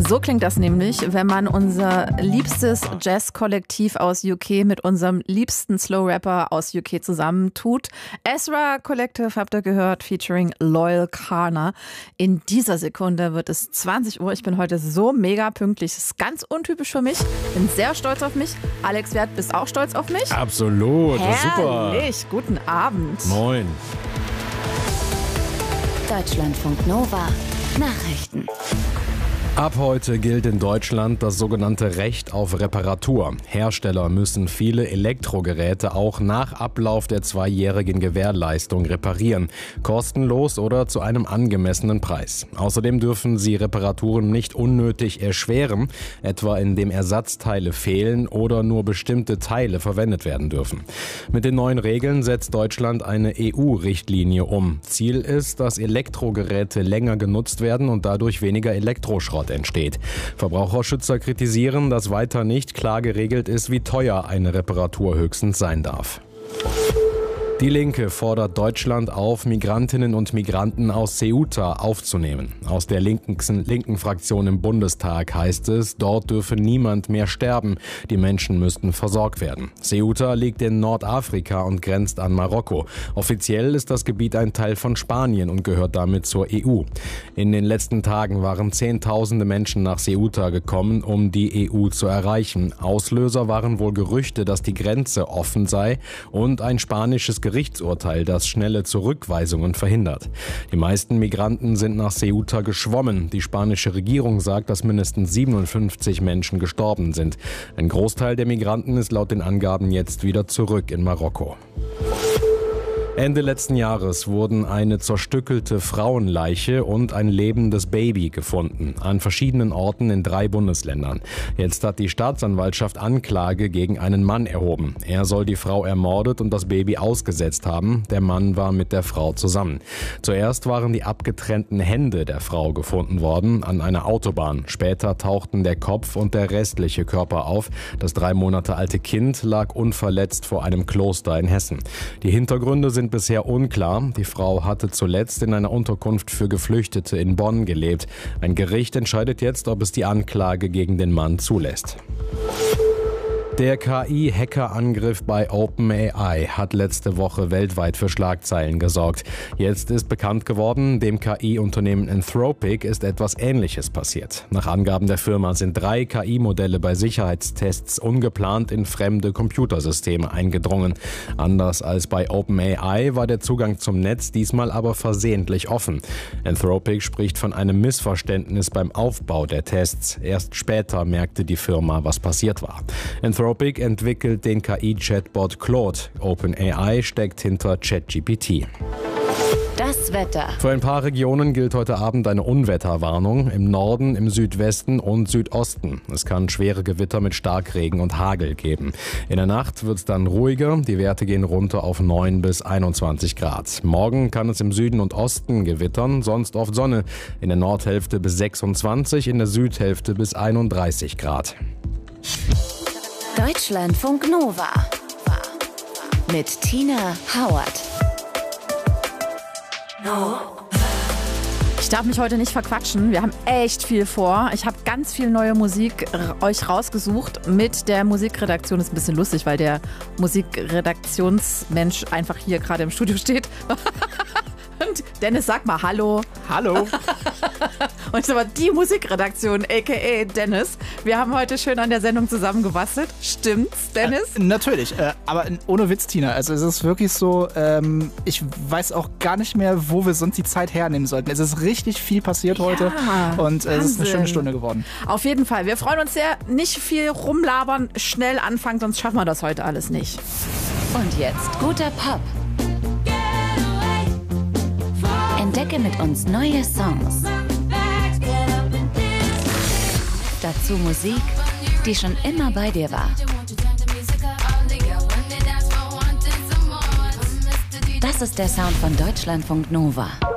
So klingt das nämlich, wenn man unser liebstes Jazz-Kollektiv aus UK mit unserem liebsten Slow-Rapper aus UK zusammentut. Ezra Collective habt ihr gehört, featuring Loyal Kana. In dieser Sekunde wird es 20 Uhr. Ich bin heute so mega pünktlich. Das ist ganz untypisch für mich. Bin sehr stolz auf mich. Alex Wert, bist auch stolz auf mich? Absolut, super. Herrlich, guten Abend. Moin. Deutschlandfunk Nova Nachrichten. Ab heute gilt in Deutschland das sogenannte Recht auf Reparatur. Hersteller müssen viele Elektrogeräte auch nach Ablauf der 2-jährigen Gewährleistung reparieren. Kostenlos oder zu einem angemessenen Preis. Außerdem dürfen sie Reparaturen nicht unnötig erschweren, etwa indem Ersatzteile fehlen oder nur bestimmte Teile verwendet werden dürfen. Mit den neuen Regeln setzt Deutschland eine EU-Richtlinie um. Ziel ist, dass Elektrogeräte länger genutzt werden und dadurch weniger Elektroschrott entsteht. Verbraucherschützer kritisieren, dass weiter nicht klar geregelt ist, wie teuer eine Reparatur höchstens sein darf. Die Linke fordert Deutschland auf, Migrantinnen und Migranten aus Ceuta aufzunehmen. Aus der linken Fraktion im Bundestag heißt es, dort dürfe niemand mehr sterben. Die Menschen müssten versorgt werden. Ceuta liegt in Nordafrika und grenzt an Marokko. Offiziell ist das Gebiet ein Teil von Spanien und gehört damit zur EU. In den letzten Tagen waren Zehntausende Menschen nach Ceuta gekommen, um die EU zu erreichen. Auslöser waren wohl Gerüchte, dass die Grenze offen sei und ein spanisches Gerichtsurteil, das schnelle Zurückweisungen verhindert. Die meisten Migranten sind nach Ceuta geschwommen. Die spanische Regierung sagt, dass mindestens 57 Menschen gestorben sind. Ein Großteil der Migranten ist laut den Angaben jetzt wieder zurück in Marokko. Ende letzten Jahres wurden eine zerstückelte Frauenleiche und ein lebendes Baby gefunden, an verschiedenen Orten in 3 Bundesländern. Jetzt hat die Staatsanwaltschaft Anklage gegen einen Mann erhoben. Er soll die Frau ermordet und das Baby ausgesetzt haben. Der Mann war mit der Frau zusammen. Zuerst waren die abgetrennten Hände der Frau gefunden worden an einer Autobahn. Später tauchten der Kopf und der restliche Körper auf. Das 3 Monate alte Kind lag unverletzt vor einem Kloster in Hessen. Die Hintergründe sind bisher unklar. Die Frau hatte zuletzt in einer Unterkunft für Geflüchtete in Bonn gelebt. Ein Gericht entscheidet jetzt, ob es die Anklage gegen den Mann zulässt. Der KI-Hackerangriff bei OpenAI hat letzte Woche weltweit für Schlagzeilen gesorgt. Jetzt ist bekannt geworden, dem KI-Unternehmen Anthropic ist etwas Ähnliches passiert. Nach Angaben der Firma sind 3 KI-Modelle bei Sicherheitstests ungeplant in fremde Computersysteme eingedrungen. Anders als bei OpenAI war der Zugang zum Netz diesmal aber versehentlich offen. Anthropic spricht von einem Missverständnis beim Aufbau der Tests. Erst später merkte die Firma, was passiert war. Anthropic entwickelt den KI-Chatbot Claude. OpenAI steckt hinter ChatGPT. Das Wetter. Für ein paar Regionen gilt heute Abend eine Unwetterwarnung. Im Norden, im Südwesten und Südosten. Es kann schwere Gewitter mit Starkregen und Hagel geben. In der Nacht wird es dann ruhiger. Die Werte gehen runter auf 9 bis 21 Grad. Morgen kann es im Süden und Osten gewittern, sonst oft Sonne. In der Nordhälfte bis 26, in der Südhälfte bis 31 Grad. Deutschlandfunk Nova mit Tina Howard. Ich darf mich heute nicht verquatschen. Wir haben echt viel vor. Ich habe ganz viel neue Musik euch rausgesucht mit der Musikredaktion. Ist ein bisschen lustig, weil der Musikredaktionsmensch einfach hier gerade im Studio steht. Und Dennis, sag mal Hallo. Hallo. Und ich sag mal, die Musikredaktion, a.k.a. Dennis. Wir haben heute schön an der Sendung zusammengebastelt. Stimmt's, Dennis? Natürlich, aber ohne Witz, Tina. Also es ist wirklich so, ich weiß auch gar nicht mehr, wo wir sonst die Zeit hernehmen sollten. Es ist richtig viel passiert heute und es ist eine schöne Stunde geworden. Auf jeden Fall. Wir freuen uns sehr. Nicht viel rumlabern, schnell anfangen, sonst schaffen wir das heute alles nicht. Und jetzt guter Pop. Entdecke mit uns neue Songs. Dazu Musik, die schon immer bei dir war. Das ist der Sound von Deutschlandfunk Nova.